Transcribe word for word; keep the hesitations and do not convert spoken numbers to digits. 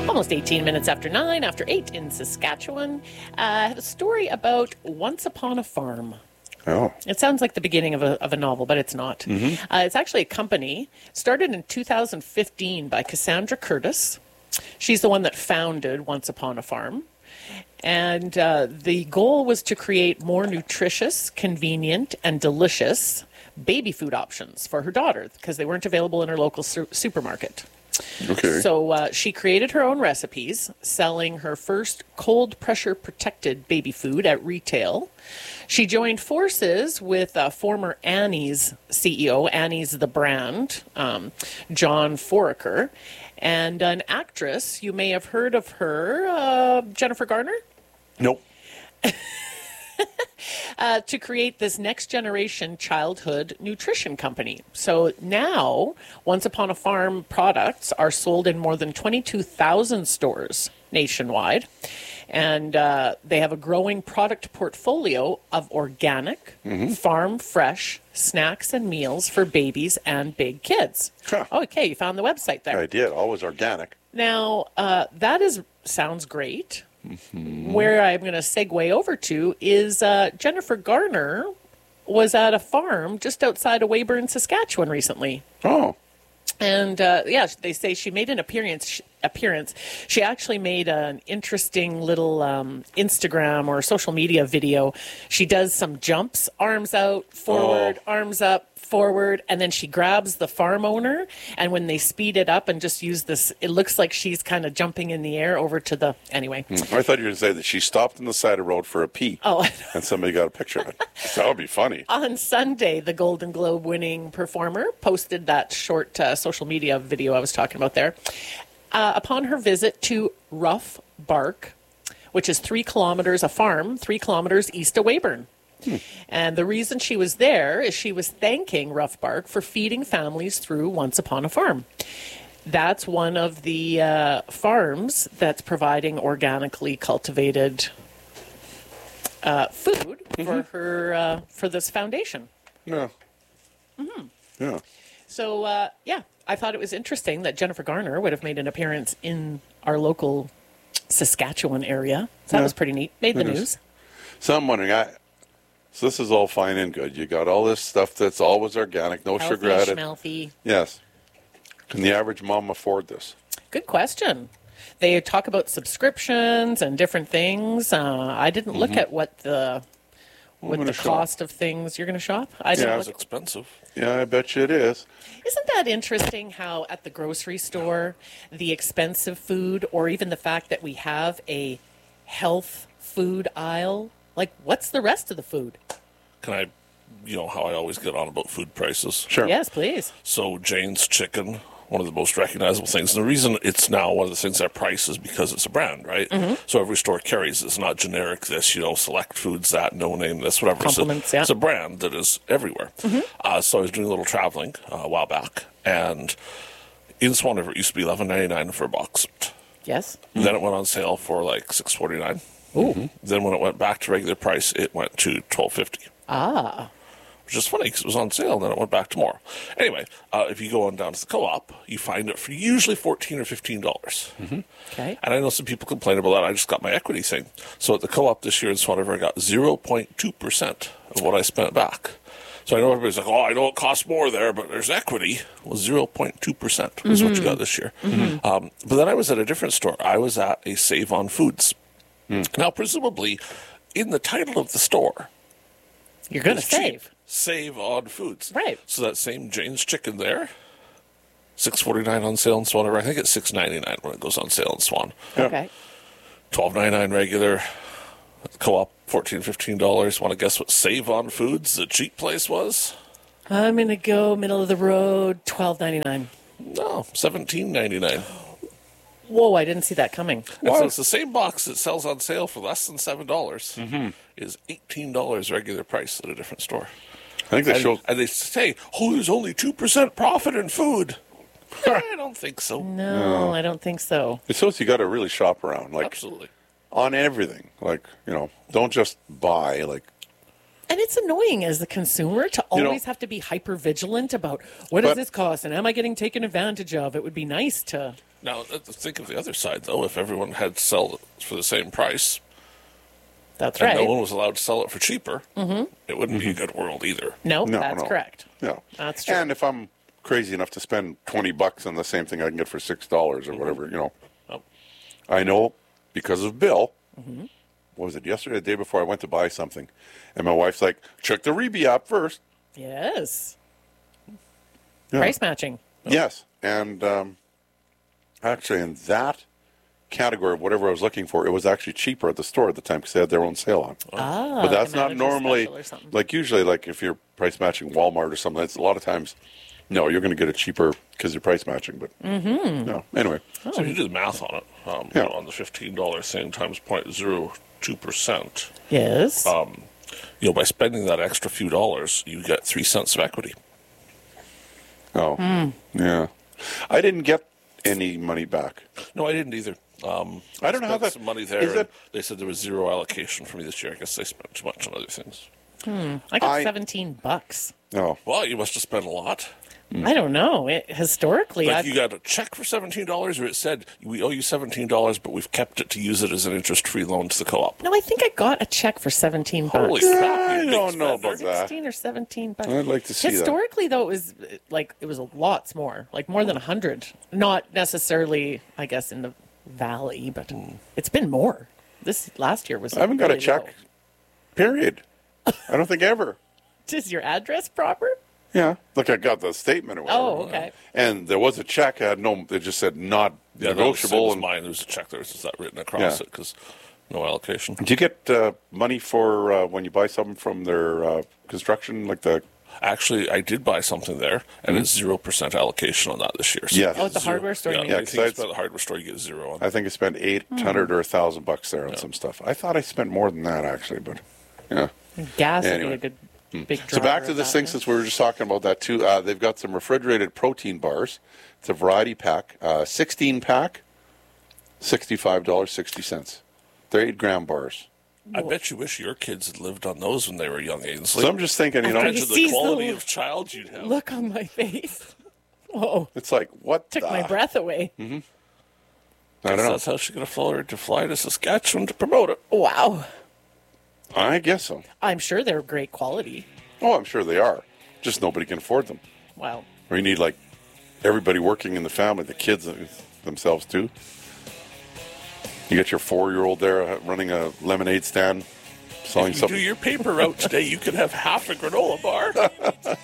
Almost eighteen minutes after nine, after eight in Saskatchewan. Uh, I have a story about Once Upon a Farm. Oh. It sounds like the beginning of a, of a novel, but it's not. Mm-hmm. Uh, it's actually a company started in two thousand fifteen by Cassandra Curtis. She's the one that founded Once Upon a Farm. And uh, the goal was to create more nutritious, convenient, and delicious baby food options for her daughter because they weren't available in her local su- supermarket. Okay. So uh, she created her own recipes, selling her first cold pressure protected baby food at retail. She joined forces with uh, former Annie's C E O, Annie's the brand, um, John Foraker, and an actress. You may have heard of her, uh, Jennifer Garner. Nope. Uh, to create this next generation childhood nutrition company. So now, Once Upon a Farm products are sold in more than twenty-two thousand stores nationwide. And uh, they have a growing product portfolio of organic, mm-hmm. farm fresh snacks and meals for babies and big kids. Huh. Okay, you found the website there. I did. Always organic. Now, uh, that is sounds great. Mm-hmm. Where I'm going to segue over to is uh, Jennifer Garner was at a farm just outside of Weyburn, Saskatchewan recently. Oh. And, uh, yeah, they say she made an appearance. appearance. She actually made an interesting little um, Instagram or social media video. She does some jumps, arms out, forward, oh. arms up, forward, and then she grabs the farm owner, and when they speed it up and just use this, it looks like she's kind of jumping in the air over to the, anyway. I thought you were going to say that she stopped on the side of the road for a pee, oh, and somebody got a picture of it. That would be funny. On Sunday, the Golden Globe winning performer posted that short uh, social media video I was talking about there. Uh, upon her visit to Rough Bark, which is three kilometers, a farm, three kilometers east of Weyburn. Hmm. And the reason she was there is she was thanking Rough Bark for feeding families through Once Upon a Farm. That's one of the uh, farms that's providing organically cultivated uh, food mm-hmm. for her uh, for this foundation. Yeah. Mm-hmm. Yeah. So, uh, yeah, I thought it was interesting that Jennifer Garner would have made an appearance in our local Saskatchewan area. So that yeah. was pretty neat. Made the it news. Is. So I'm wondering, I, so this is all fine and good. You got all this stuff that's always organic, no Healthy, sugar added. Schmalthy. Yes. Can the average mom afford this? Good question. They talk about subscriptions and different things. Uh, I didn't mm-hmm. look at what the what the cost of things. You're going to shop? I didn't yeah, look it's expensive. Yeah, I bet you it is. Isn't that interesting how at the grocery store, the expensive food, or even the fact that we have a health food aisle, like what's the rest of the food? Can I, you know how I always get on about food prices? Sure. Yes, please. So Jane's Chicken, one of the most recognizable things. And the reason it's now one of the things that price is because it's a brand, right? Mm-hmm. So every store carries this, not generic this, you know, Select Foods, that, no name, this, whatever. Compliments, it's a, yeah. It's a brand that is everywhere. Mm-hmm. Uh, so I was doing a little traveling uh, a while back, and in Swan River it used to be eleven ninety-nine for a box. Yes. Mm-hmm. Then it went on sale for like six forty-nine. Ooh. Mm-hmm. Then when it went back to regular price, it went to twelve fifty. Ah. Which is funny because it was on sale and then it went back to more. Anyway, uh, if you go on down to the co-op, you find it for usually fourteen or fifteen dollars. Mm-hmm. Okay. And I know some people complain about that. I just got my equity thing. So at the co-op this year in Swan River, I got zero point two percent of what I spent back. So I know everybody's like, oh, I know it costs more there, but there's equity. Well, zero point two percent was mm-hmm. what you got this year. Mm-hmm. Um, but then I was at a different store. I was at a Save on Foods. Mm. Now, presumably, in the title of the store, you're going to save. Cheap. Save on Foods. Right. So that same Jane's Chicken there, six forty-nine on sale in Swan River. I think it's six ninety-nine when it goes on sale in Swan. Okay. twelve ninety-nine regular. Co-op, fourteen, fifteen dollars. Want to guess what Save on Foods, the cheap place, was? I'm going to go middle of the road, twelve ninety-nine. No, seventeen ninety-nine. Whoa, I didn't see that coming. And so it's the same box that sells on sale for less than seven dollars. Mm-hmm. Is eighteen dollars regular price at a different store. I think they and, show... and they say, oh, there's only two percent profit in food. I don't think so. No, no, I don't think so. It shows you got to really shop around. Like, absolutely. On everything. Like, you know, don't just buy, like... And it's annoying as the consumer to always you know, have to be hyper vigilant about what does this cost and am I getting taken advantage of? It would be nice to... Now, uh, think of the other side, though. If everyone had to sell it for the same price, That's and right. no one was allowed to sell it for cheaper, mm-hmm. it wouldn't be a good world either. No, No, that's no. correct. No. That's true. And if I'm crazy enough to spend twenty bucks on the same thing I can get for six dollars or whatever, you know, Oh. I know because of Bill. Mm-hmm. What was it, yesterday, the day before I went to buy something, and my wife's like, check the Rebbe app first. Yes. Yeah. Price matching. Yes, and um, actually in that category of whatever I was looking for, it was actually cheaper at the store at the time because they had their own sale on. Ah, But that's like a not manager's normally, special or something. like usually, like if you're price matching Walmart or something, it's a lot of times, no, you're going to get it cheaper because you're price matching. But Mm-hmm. no, anyway, So if you do the math on it, um, Yeah. on the fifteen dollars thing times zero point zero two percent, Yes. um, you know, by spending that extra few dollars, you get three cents of equity. oh, Hmm. yeah, I didn't get any money back. No, I didn't either. Um, I don't know how spent that- some money there. is and it- They said there was zero allocation for me this year. I guess they spent too much on other things. I got I- seventeen bucks. No, Well, you must have spent a lot. I don't know. It, historically, Like I've, you got a check for seventeen dollars, or it said we owe you seventeen dollars, but we've kept it to use it as an interest-free loan to the co-op. no, I think I got a check for seventeen Holy bucks. crap! I you big don't know spender. about that. sixteen or seventeen bucks. I'd like to see that. Historically, though, it was uh, like it was lots more, like more than a hundred. Not necessarily, I guess, in the valley, but it's been more. This last year was. I haven't got a really check. low. Period. I don't think ever. Is your address proper? Yeah, look, I got the statement or whatever. Oh, okay. And there was a check. I had no. It just said not Yeah, that was, negotiable. that was and, mine. There was a check there. There's that written across Yeah. it because no allocation. Do you get uh, money for uh, when you buy something from their uh, construction, like the? Actually, I did buy something there, and it's zero percent allocation on that this year. So Yes. you get Oh, at the zero- hardware store, Yeah, you mean? Yeah, anything you 'cause spend at the hardware store, you get zero on. I think I spent eight hundred or a thousand bucks there on some stuff. I thought I spent more than that actually, but yeah. Gas Anyway. would be a good big. So back driver to of this that, thing, yeah. since we were just talking about that too. Uh, they've got some refrigerated protein bars. It's a variety pack, uh, sixteen pack, sixty-five dollars sixty cents. They're eight gram bars. I bet you wish your kids had lived on those when they were young, Ainsley. So I'm just thinking, you know, After Imagine he the sees the quality look- of child you'd have. Look on my face. Whoa! it's like what Took the? my breath away. I don't Guess know. That's how she's going to fly to fly to Saskatchewan to promote it. Wow. I guess so. I'm sure they're great quality. Oh, I'm sure they are. Just nobody can afford them. Wow. Or you need like everybody working in the family, the kids themselves too. You get your four-year-old there uh, running a lemonade stand, selling If you something. do your paper route today, you could have half a granola bar.